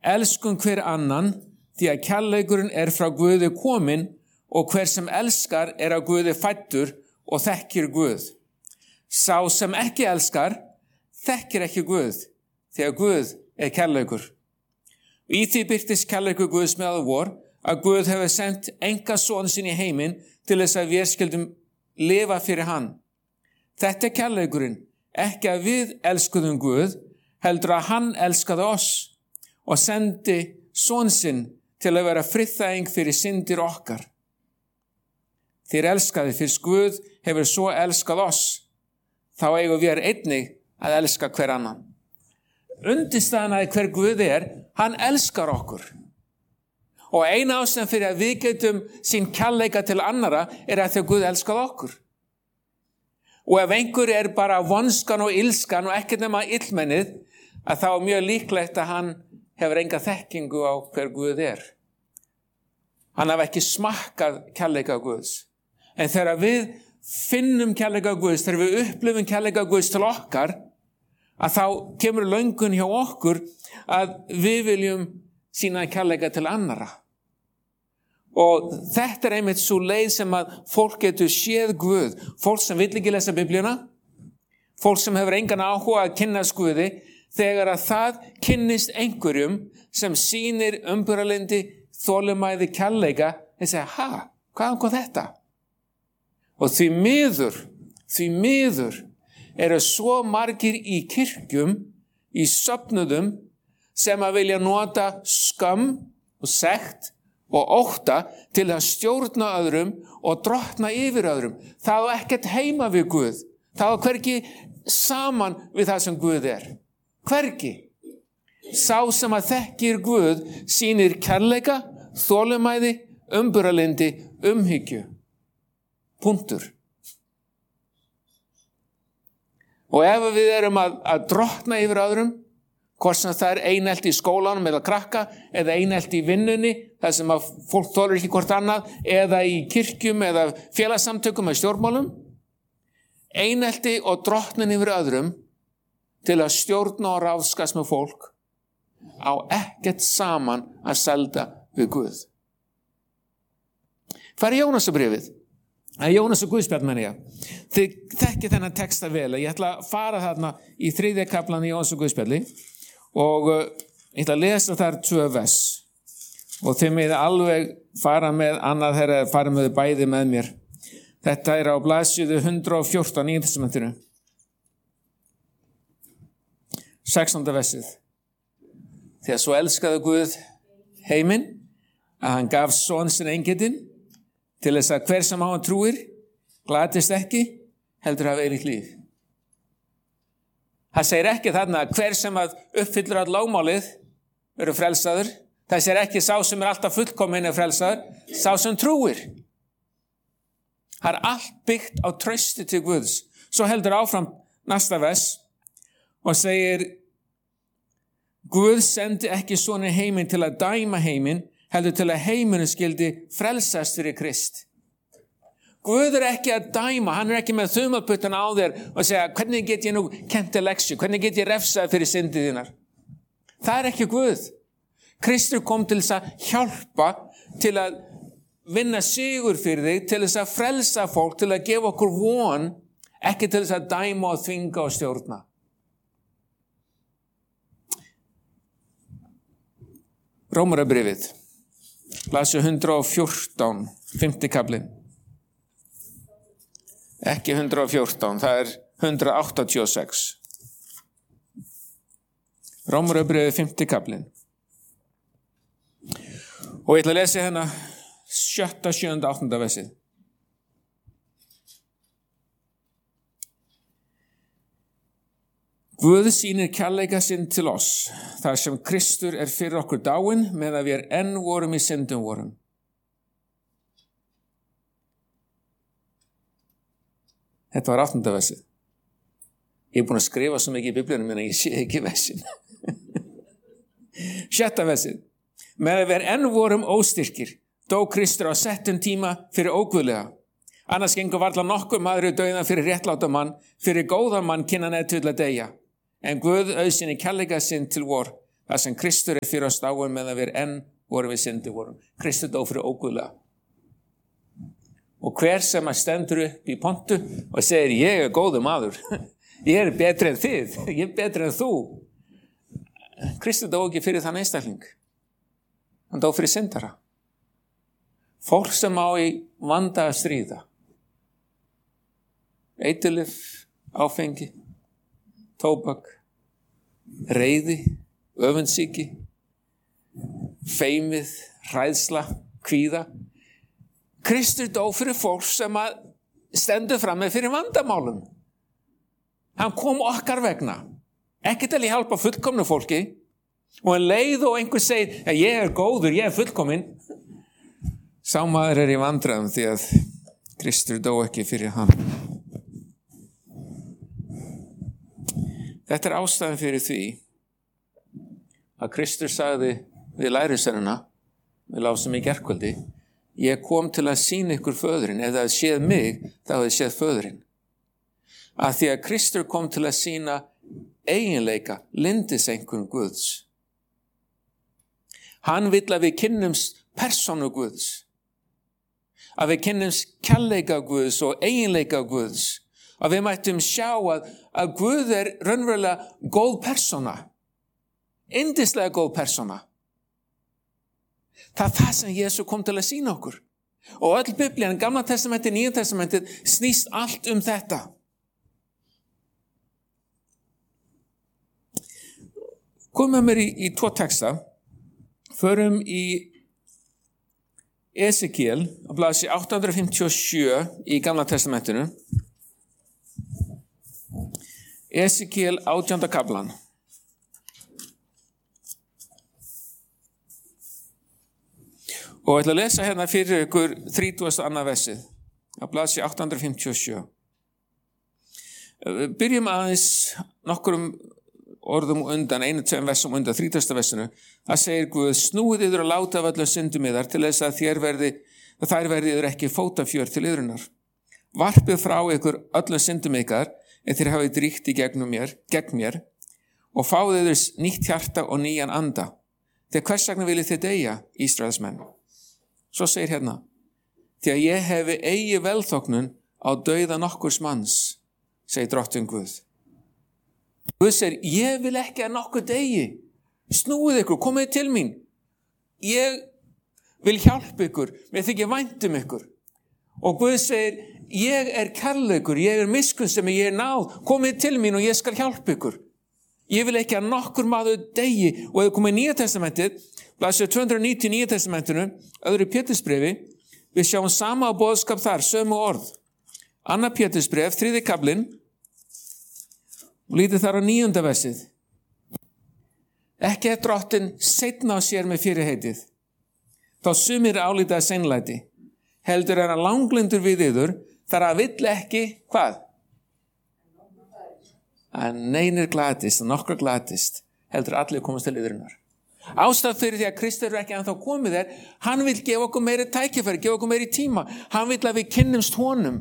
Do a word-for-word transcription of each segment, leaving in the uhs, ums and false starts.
Elskum hver annan, því að kærleikurinn er frá Guði kominn og hver sem elskar er af Guði fæddur og þekkir Guð. Sá sem ekki elskar, þekkir ekki Guð, því að Guð er kærleikur. Í því birtist kærleikur Guðs meðal vor, að Guð hefur sendt einkason sinn í heiminn til þess að við skildum lifa fyrir hann. Þetta er kærleikurinn, ekki að við elskuðum Guð, heldur að hann elskaði oss og sendi son sinn til að vera friðþæging fyrir syndir okkar. Þér elskaði fyrst Guð hefur svo elskað oss, þá eigum við einnig að elska hver annan. Undirstaðan að hver Guð er, hann elskar okkur. Og eina ástæðan fyrir að við getum sín kærleika til annara er að þegar Guð elskað okkur. Og ef einhver er bara vonskan og ilskan og ekkert nema illmennið, að þá er mjög líklegt að hann hefur enga þekkingu á hver Guð er. Hann hafi ekki smakkað kærleika Guðs. En þegar við finnum kærleika Guðs, þegar við upplifum kærleika Guðs til okkar, að þá kemur löngun hjá okkur að við viljum sína kærleika til annara. Og þetta er einmitt svo leið sem að fólk getur séð Guð. Fólk sem vill ekki lesa Biblíuna, fólk sem hefur engan áhuga að kynnast Guði, þegar að það kynnist einhverjum sem sýnir umburðarlyndi, þolinmæði, kærleika, þeir segja, ha, hvaðan kom þetta? Og því miður, því miður eru svo margir í kirkjum, í söfnuðum, sem að vilja nota skam og sekt og ótta til að stjórna öðrum og drottna yfir öðrum. Það á ekkert heima við Guð. Það á hvergi saman við það sem Guð er. Hvergi. Sá sem að þekkir Guð sýnir kærleika, þolinmæði, umburðarlyndi, umhyggju. Punktur. Og ef við erum að, að drottna yfir öðrum, hvort sem það er einelti í skólanum eða krakka, eða einelti í vinnunni, þar sem að fólk þolir ekki hvort annað, eða í kirkjum eða félagssamtökum eða stjórnmálum, einelti og drottnin yfir öðrum til að stjórna og ráðskast með fólk á ekkert saman að selda við Guð. Hvað er Jónasarbréfið? Það er Jónas og Guðspjall, menn ég. Þið þekkið þennan texta vel. Ég ætla að fara þarna í þriðja kaflan í Jónas og Guðspjalli og uh, ég ætla að lesa þar tvö vers. Og þið með alveg fara með annað þeirra, fara með bæði með mér. Þetta er á blaðsíðu hundrað og fjórtán í Nýja testamentinu. sextánda versið. Því að svo elskaði Guð heiminn að hann gaf son sinn eingetinn til þess að hver sem á hann trúir glatist ekki, heldur hafa eilíft líf. Það segir ekki þarna að hver sem að uppfyllir all lögmálið verður frelsaður. Það segir ekki sá sem er alltaf fullkominn er frelsaður, sá sem trúir. Það er allt byggt á trausti til Guðs. Svo heldur áfram næsta vers og segir Guð sendi ekki svona heiminn til að dæma heiminn, heldur til að heimurinn skildi frelsast fyrir Krist. Guð er ekki að dæma, hann er ekki með þumalputtan á þér og segja, hvernig get ég nú kennt þér leksju, hvernig get ég refsað fyrir syndið þínar. Það er ekki Guð. Kristur kom til þess að hjálpa, til að vinna sigur fyrir þig, til þess að frelsa fólk, til að gefa okkur von, ekki til þess að dæma og þvinga og stjórna. Rómarabréfið. Blaðsíðu hundrað og fjórtán, fimmti kaflinn. Ekki hundrað og fjórtán, það er hundrað áttatíu og sex. Rómarabréfið, fimmti kaflinn. Og ég ætla að lesa hérna sjötta, sjöunda, áttunda versið. Guð sýnir kærleika sinn til oss, þar sem Kristur er fyrir okkur dáinn, meðan við enn vorum í syndum vorum. Þetta var áttunda versið. Ég er búin að skrifa svo mikið í Biblíunum, en ég sé ekki versin. Sjötta versið. Meðan við enn vorum óstyrkir, dó Kristur á settum tíma fyrir óguðlega. Annars gengur varla nokkur maður í dauðan fyrir réttláta mann, fyrir góðan mann kynna neð til að deyja. En Guð auðsýnir kærleika sinn til vor, Það sem Kristur er fyrir oss dáinn meðan við enn vorum við syndi vorum. Kristur dó fyrir óguðlega. Og hver sem að stendur upp í pontu og segir, ég er góður maður, ég er betri en þið, ég er betri en þú. Kristur dó ekki fyrir þann einstakling. Hann dó fyrir syndara. Fólk sem á í vanda að stríða. Eiturlyf, áfengi, tóbak, reiði, öfundsýki, feimið, hræðsla, kvíða. Kristur dó fyrir fólk sem að stendur fram með fyrir vandamálum. Hann kom okkar vegna. Ekki til að hjálpa fullkomnu fólki. Og en leið og einhver segir, ja, ég er góður, ég er fullkomin. Sá maður er í vandræðum því að Kristur dó ekki fyrir hann. Þetta er ástæðan fyrir því að Kristur sagði við lærisveinana, við lásum í gærkvöldi, ég kom til að sýna ykkur föðurinn. Ef það hefði séð mig, þá hefði séð föðurinn. Af því að Kristur kom til að sýna eiginleika, lyndiseinkunn Guðs. Hann vill að við kynnumst persónu Guðs. Að við kynnumst kærleika Guðs og eiginleika Guðs. Að við mættum sjá að, að Guð er raunverulega góð persóna. Yndislega góð persóna. Það er það sem Jesús kom til að sýna okkur. Og öll Biblían, Gamla testamentið, Nýja testamentið, snýst allt um þetta. Komum með mér í, í tvo texta. Förum í Esekiel, á blaðsíðu átta hundruð fimmtíu og sjö í Gamla testamentinu. Esekiel átjánda kaflan. Og ég ætla að lesa hérna fyrir ykkur þrítugasta annað versið á blaðsíðu átta hundruð fimmtíu og sjö. Byrjum aðeins nokkurum orðum undan, einu tveim versum undan þrítugasta versinu. Það segir Guð, snúið yður og láta af öllum syndum yðar til þess að þér verði, að þær verði yður ekki fótafjör til yðrunar. Varpið frá ykkur öllum syndum ykkar en þér hafið dríkt í gegnum mér, gegn mér og fáið yður nýtt hjarta og nýjan anda. Þegar hvers vegna viljið þið deyja, Ísraelsmenn? Svo segir hérna, því að ég hefi eigi velþóknun á dauða nokkurs manns, segir drottinn Guð. Guð segir, ég vil ekki að nokkur deyi. Snúið ykkur, komið til mín. Ég vil hjálpa ykkur, mér þykir vænt um ykkur. Og Guð segir, ég er kærleikur, ég er miskunnsemi, ég er náð, komið til mín og ég skal hjálpa ykkur. Ég vil ekki að nokkur maður deyi. Og ef komið í Nýja testamentið, blaðsíðu tvö hundruð níutíu í Nýja testamentinu, öðru Pétursbrefi, við sjáum sama boðskap þar, sömu orð. Annað Pétursbref, þriðji kaflinn, og lítið þar á níunda versið. Ekki er drottinn seinna á sér með fyrirheitið. Þá sumir álítaði seinlæti. Heldur er hann langlyndur við yður, þar að vill ekki, hvað? Að neinir glatist, að nokkra glatist, heldur allir komast til yðrunar. Ástæð fyrir því að Kristur er ekki ennþá komið er, hann vil gefa okkur meiri tækifæri, gefa okkur meiri tíma. Hann vil að við kynnumst honum.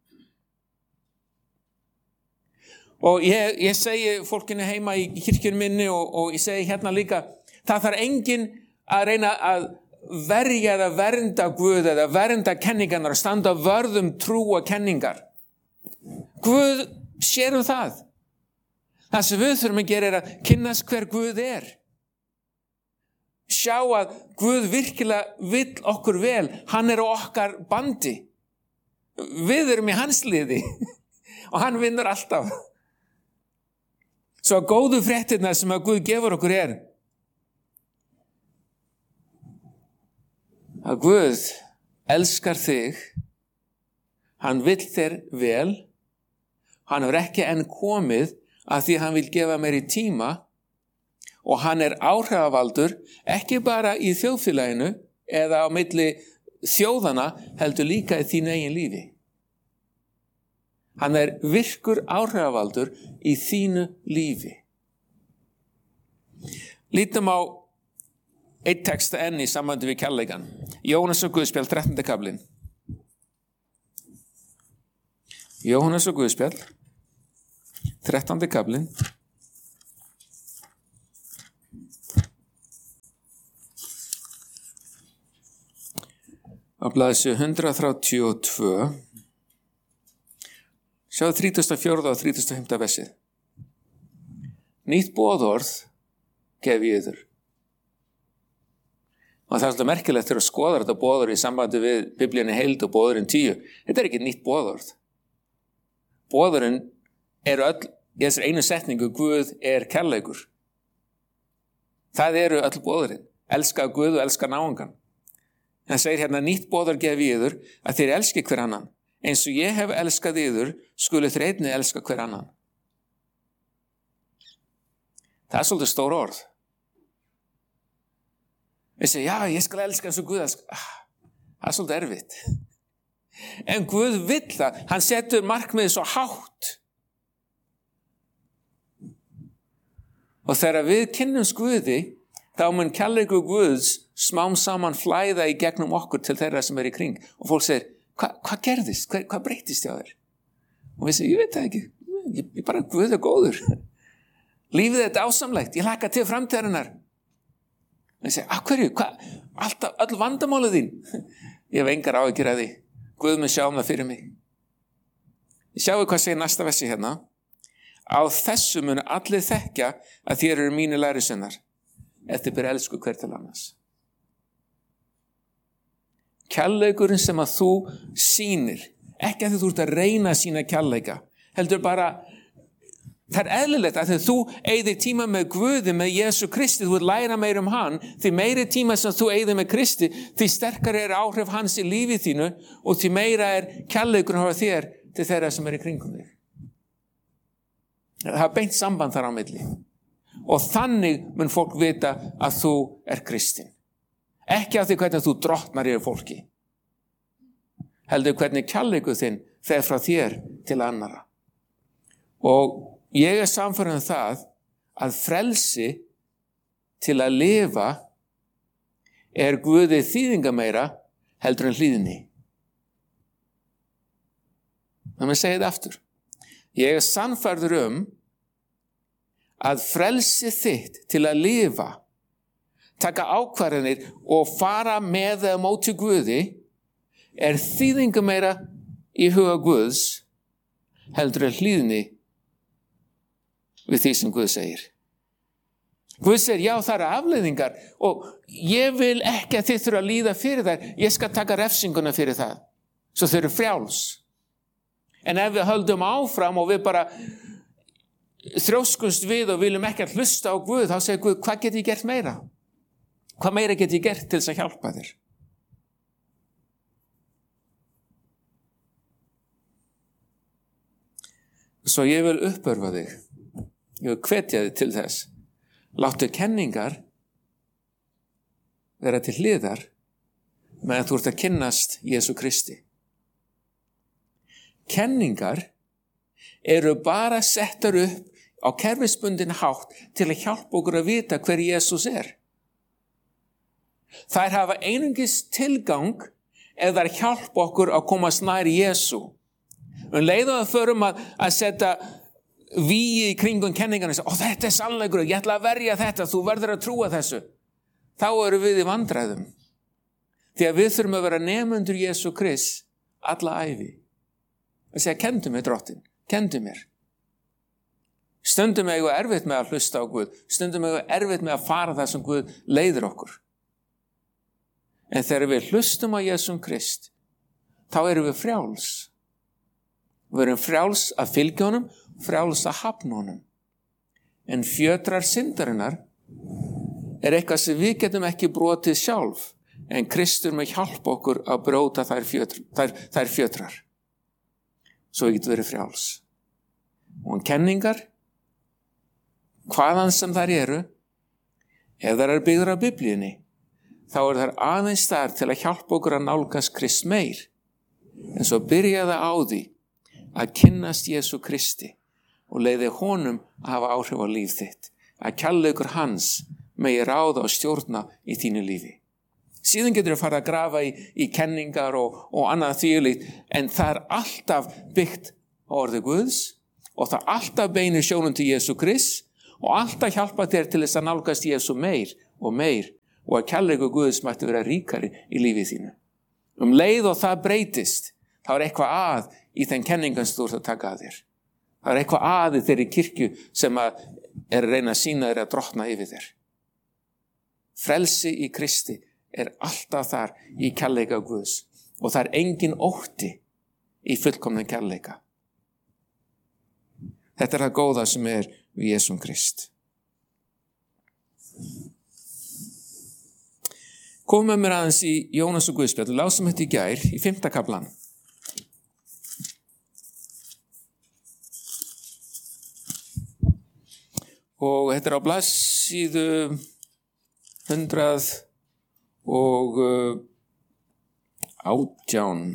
Og ég, ég segi fólkinu heima í kirkjunum minni og, og ég segi hérna líka, það þarf enginn að reyna að verja eða vernda Guð eða vernda kenningarnar og standa vörðum trú og kenningar. Guð sér um það. Það sem við þurfum að gera er að kynnast hver Guð er. Sjá að Guð virkilega vill okkur vel. Hann er á okkar bandi. Við erum í hans liði og hann vinnur alltaf. Svo góðu fréttirnar sem að Guð gefur okkur er að Guð elskar þig. Hann vill þér vel. Hann er ekki enn komið að því hann vil gefa meiri tíma og hann er áhrifavaldur ekki bara í þjóðfélaginu eða á milli þjóðana heldur líka í þínu eigin lífi. Hann er virkur áhrifavaldur í þínu lífi. Lítum á eitt texta enn í sambandi við kærleikan. Jóhannes og Guðspjall, þrettándi kaflinn. Jóhannes og Guðspjall, þrettándi kaflinn. á blaðsíðu hundrað þrjátíu og tvö. Sjáðu þrítugasta og fjórða og þrítugasta og fimmta versið. Nýtt boðorð gef ég yður. Og það er svolítið merkilegt þegar að skoða þetta boðorð í sambandi við Biblíunni heild og boðorðin tíu. Þetta er ekki nýtt boðorð. Boðorðin eru öll, í þessari einu setningu, Guð er kærleikur. Það eru öll boðorðin. Elska Guð og elska náungan. Það segir hérna, nýtt boðorð gef ég yður að þér elski hver annan. Eins og ég hef elskað yður, skulu þér einnig elska hver annan. Það er svolítið stór orð. Við segjum, já, ég skal elska eins og Guð elska. Ah, það er svolítið erfitt. En Guð vill það. Hann setur markmiðið svo hátt. Og þegar við kynnumst Guði, þá mun kærleikur Guðs smám saman flæða í gegnum okkur til þeirra sem er í kring. Og fólk segir, hvað hva gerðist? Hvað hva breytist hjá þér? Og við segjum, ég veit það ekki. Ég, ég bara, Guð er góður. Lífið er dásamlegt. Ég hlakka til framtíðarinnar. Og ég segi, að hverju? Hva? Alltaf, öll vandamálið þín. Ég hef engar áhyggjur af því. Guð mun sjá um það fyrir mig. Ég sjáu hvað segir næsta versi hérna. Á þessu munu allir þekkja að þér eru mínir lærisveinar, ef þið ber elsku hver til annars. Kærleikurinn sem að þú sýnir, ekki að þú ert að reyna að sýna kærleika, heldur bara, það er eðlilegt að þegar þú eyðir tíma með Guði, með Jesú Kristi, þú ert læra meir um hann, því meiri tíma sem þú eyðir með Kristi, því sterkar er áhrif hans í lífið þínu og því meira er kærleikurinn á þér til þeirra sem er í kringum þig. Það er beint samband þar á milli. Og þannig mun fólk vita að þú er kristinn. Ekki af því hvernig þú drottnar yfir fólki. Heldur hvernig kærleikur þinn fer frá þér til annara. Og ég er sannfærður um það að frelsi til að lifa er Guði þýðingameira heldur en hlýðni. Það með segja þetta aftur. Ég er sannfærður um að frelsi þitt til að lifa, taka ákvarðanir og fara með eða móti Guði er þýðingameira í huga Guðs heldur en hlýðni við því sem Guð segir. Guð segir, já, það eru afleiðingar og ég vil ekki að þið þurfa að líða fyrir þær. Ég skal taka refsinguna fyrir það, svo þau eru frjáls. En ef við höldum áfram og við bara þrjóskumst við og viljum ekki að hlusta á Guð, þá segir Guð, hvað get ég gert meira? Hvað meira get ég gert til þess að hjálpa þér? Svo ég vil uppörfa þig. Ég vil hvetja þig til þess. Láttu kenningar vera til hliðar meðan þú ert að kynnast Jesú Kristi. Kenningar eru bara settar upp á kerfisbundin hátt til að hjálpa okkur að vita hver Jesús er. Þær hafa einungis tilgang ef þær hjálpa okkur að komast nær Jesú. Um leið og að förum að, að setja víi í kringum kenningarna og þetta er sannleikur, ég ætla að verja þetta, þú verður að trúa þessu. Þá eru við í vandræðum. Því að við þurfum að vera nemendur Jesú Krist alla ævi. Það segja, kendu mér drottin, kendu mér. Stundum er ég erfitt með að hlusta á Guð, stundum er ég erfitt með að fara það sem Guð leiðir okkur. En þegar við hlustum á Jesú Krist, þá erum við frjáls. Við erum frjáls að fylgja honum, frjáls að hafna honum. En fjötrar syndarinnar er eitthvað sem við getum ekki brotið sjálf, en Kristur með hjálp okkur að bróta þær, fjötr, þær, þær fjötrar. Svo ég get verið frjáls. Og kenningar, hvaðan sem þær eru, ef þær eru byggðar á Biblíunni, þá er þær aðeins þar til að hjálpa okkur að nálgast Krist meir. En svo byrjaði á því að kynnast Jesú Kristi og leiði honum að hafa áhrif á líf þitt. Að kærleikur hans megi ráða og stjórna í þínu lífi. Síðan getur við fara að grafa í, í kenningar og, og annað þvílíkt, en það er alltaf byggt á orði Guðs og það alltaf beinir sjónum til Jesú Krist og alltaf hjálpa þér til þess að nálgast Jesú meir og meir og að kærleikur Guðs mætti vera ríkari í lífið þínu. Um leið og það breytist, þá er eitthvað að í þeim kenningum sem þú ert að taka að þér. Það er eitthvað að í þeirri kirkju sem að er að reyna að sýna þér að drottna yfir þér. Frelsi í Kristi er alltaf þar í kærleika Guðs og það er engin ótti í fullkomnum kærleika. Þetta er það góða sem er við Jesúm Krist. Komum með mér aðeins í Jónas og Guðspjall, lásum þetta í gær í fimmta kaflan. Og þetta er á blaðsíðu hundrað og átján.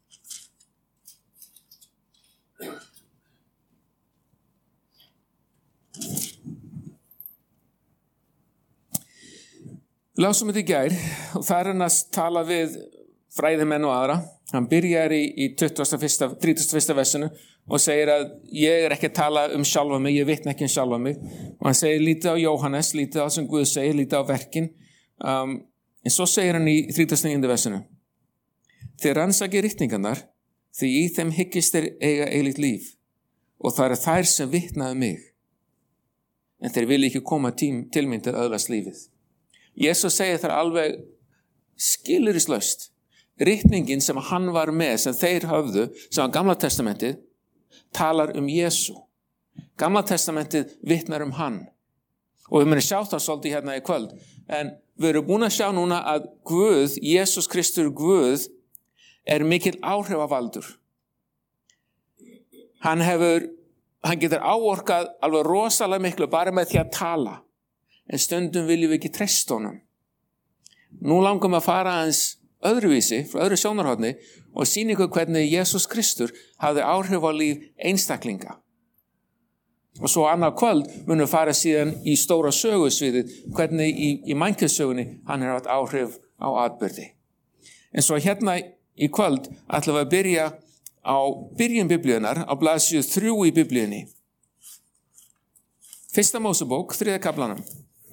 Lásum þetta í gær og það er hann að tala við fræðimenn og aðra. Hann byrjar í, í tuttugasta og fyrsta, þrítugasta og fyrsta versinu og segir að ég er ekki að tala um sjálfa mig, ég vitna ekki um sjálfa mig. Og hann segir lítið á Jóhannes, lítið á sem Guð segir, lítið á verkin. Um, en svo segir hann í þrítugasta og níunda versinu. Þið rannsakið ritningarnar, því í þeim hyggist þeir eiga eilíft líf og það eru þær sem vitnaðu mig. En þeir vilja ekki koma tím, til mín til öðlast lífið. Jesús segir það alveg skilyrðislaust. Ritningin sem hann var með, sem þeir höfðu, sem var Gamla testamentið, talar um Jesú. Gamla testamentið vitnar um hann. Og við munum sjá það svolítið hérna í kvöld. En við erum búin að sjá núna að Guð, Jesús Kristur Guð, er mikill áhrifavaldur. Hann hefur, hann getur áorkað alveg rosalega miklu bara með því að tala. En stundum viljum við ekki treysta honum. Nú langum að fara aðeins öðruvísi, frá öðru sjónarhorni og sýna ykkur hvernig Jesús Kristur hafði áhrif á líf einstaklinga. Og svo annað kvöld munum við fara síðan í stóra sögusviðið, hvernig í, í mannkynnssögunni hann hefur haft áhrif á atburði. En svo hérna í kvöld ætlum við að byrja á byrjun biblíunar, á blaðsíðu þrjú í biblíunni. Fyrsta Mósebók, þriðja kaflanum.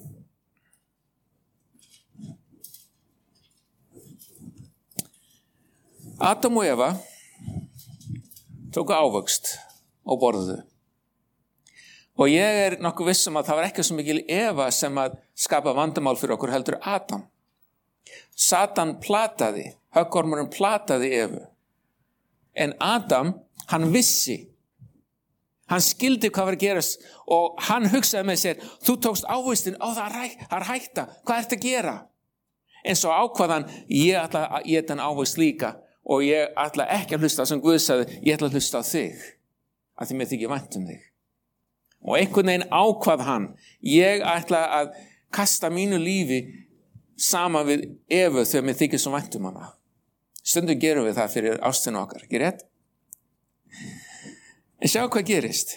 Adam og Eva tóku ávöxt og borðuðu. Og ég er nokkuð viss um að það var ekki svo mikil Eva sem að skapa vandamál fyrir okkur heldur Adam. Satan plataði, höggormurinn plataði Evu. En Adam, hann vissi. Hann skildi hvað var að gerast og hann hugsaði með sér, þú tókst ávöxtin, ó það er hætta, hvað ertu að gera? En svo ákvaðan, ég ætla að éta hann ávöxt líka og ég ætla ekki að hlusta sem Guð sagði, ég ætla að hlusta á þig, af því mér þykir vænt um þig. Og einhvern veginn ákvað hann, ég ætla að kasta mínu lífi saman við Evu þegar mér þykir svo vænt um hana. Stundum gerum við það fyrir ástina okkar, ekki rétt? En sjá hvað gerist.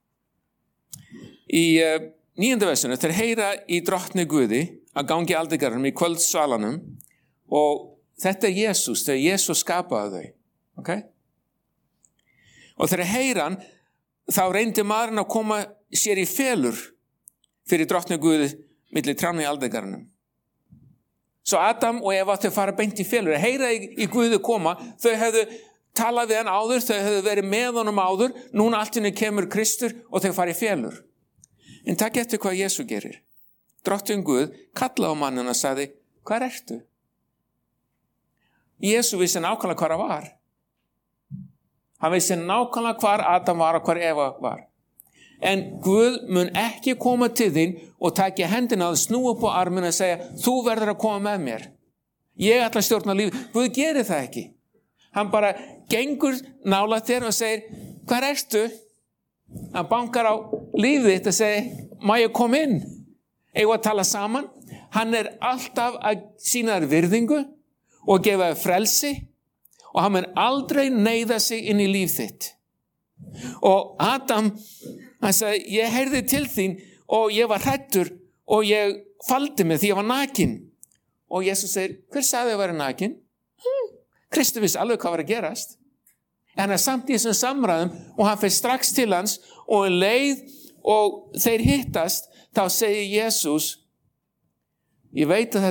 Í uh, níunda versinu, þeir heyra í drottni Guði að gangi aldegarnum í kvöldsvalanum og þetta er Jesús, þegar Jesús skapaði þau. Okay? Og þegar heyra hann, þá reyndi maðurinn að koma sér í felur fyrir drottni Guði milli trjánna í aldegarnum. Svo Adam og Eva þau fara beint í felur. Heyra í, í Guði koma, þau hefðu talað við hann áður, þau hefðu verið með honum áður, núna allt inni kemur Kristur og þau fara í felur. En takk eftir hvað Jesú gerir. Drottinn Guð kallaði á manninn og sagði, hvar ertu? Jesú vissi nákvæmlega hvar hann var. Hann vissi nákvæmlega hvar Adam var og hvar Eva var. En Guð mun ekki koma til þín og taki hendina að snúa upp á arminn og segja, þú verður að koma með mér. Ég ætla að stjórna lífið. Guð gerir það ekki. Hann bara gengur nálægt þér og segir, hvar ertu? Hann bankar á lífið þitt og segir, má ég koma inn? Eigum að tala saman? Hann er alltaf að sýna þér virðingu og gefa þér frelsi og hann mun aldrei neyða sig inn í líf þitt. Og Adam, hann sagði, ég heyrði til þín og ég var hræddur og ég faldi mig því ég var nakin. Og Jesús segir, hver sagði að vera nakin? Hm. Kristur vissi alveg hvað var að gerast. En hann er samt í þessum samræðum og hann fer strax til hans og um leið og þeir hittast, þá segir Jesús, ég veit að þetta